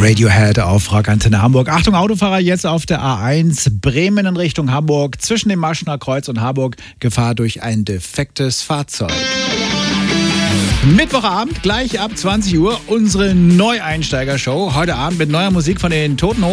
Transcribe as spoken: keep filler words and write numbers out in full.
Radiohead auf Rock Antenne Hamburg. Achtung, Autofahrer, jetzt auf der A eins Bremen in Richtung Hamburg. Zwischen dem Maschener Kreuz und Harburg Gefahr durch ein defektes Fahrzeug. Mittwochabend, gleich ab zwanzig Uhr, unsere Neueinsteiger-Show. Heute Abend mit neuer Musik von den Toten Hosen.